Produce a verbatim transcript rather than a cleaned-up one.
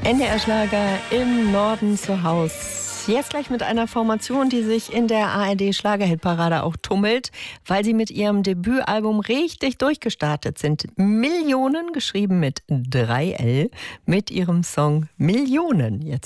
N D R-Schlager im Norden zu Haus. Jetzt gleich mit einer Formation, die sich in der A R D-Schlagerhitparade auch tummelt, weil sie mit ihrem Debütalbum richtig durchgestartet sind. Millionen, geschrieben mit drei L, mit ihrem Song Millionen. Jetzt